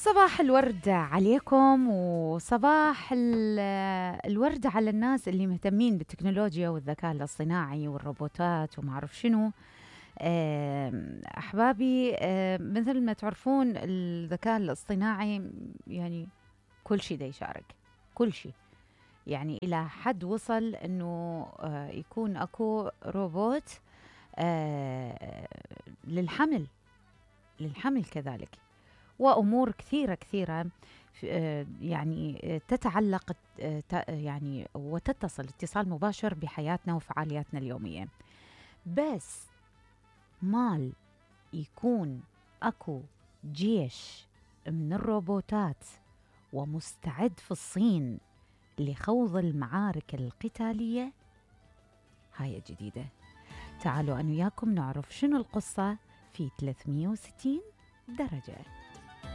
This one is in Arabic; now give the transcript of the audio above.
صباح الورد عليكم وصباح الورد على الناس اللي مهتمين بالتكنولوجيا والذكاء الاصطناعي والروبوتات وما أعرف شنو. أحبابي، مثل ما تعرفون الذكاء الاصطناعي يعني كل شيء دا يشارك كل شيء، يعني إلى حد وصل أنه يكون أكو روبوت للحمل، كذلك، وأمور كثيرة كثيرة يعني تتعلق يعني وتتصل اتصال مباشر بحياتنا وفعالياتنا اليومية. بس مال يكون أكو جيش من الروبوتات ومستعد في الصين لخوض المعارك القتالية، هاي جديدة. تعالوا أنا وياكم نعرف شنو القصة في 360 درجة.